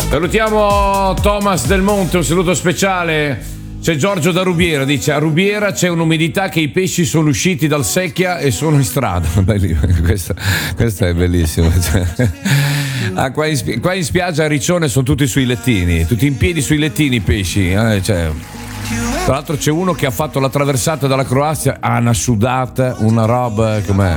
Salutiamo Thomas Del Monte, un saluto speciale. C'è Giorgio da Rubiera, dice: a Rubiera c'è un'umidità che i pesci sono usciti dal secchia e sono in strada. Questa è bellissima. Qua in spiaggia a Riccione sono tutti sui lettini, tutti in piedi sui lettini i pesci. Tra l'altro c'è uno che ha fatto la traversata dalla Croazia, ha una sudata, una roba com'è.